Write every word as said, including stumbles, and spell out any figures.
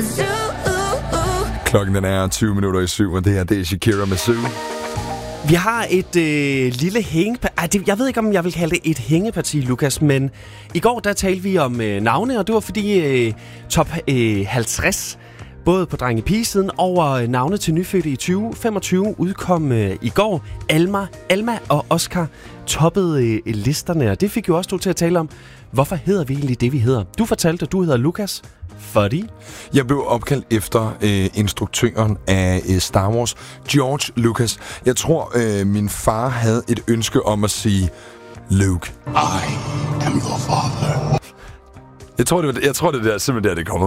Klokken den er tyve minutter i syv, og det her det er Shakira med Zoo. Vi har et øh, lille hængeparti. Jeg ved ikke, om jeg vil kalde det et hængeparti, Lukas, men i går der talte vi om øh, navne, og det var fordi øh, top øh, halvtreds, både på drenge-pige-siden over øh, navne til nyfødte i tyve femogtyve, udkom øh, i går. Alma, Alma og Oscar toppede øh, listerne, og det fik jo også du til at tale om, hvorfor hedder vi egentlig det, vi hedder. Du fortalte, at du hedder Lukas, fordi... Jeg blev opkaldt efter øh, instruktøren af øh, Star Wars, George Lucas. Jeg tror, øh, min far havde et ønske om at sige, Luke, I am your father. Jeg tror, det, var, jeg tror, det er simpelthen der, det kommer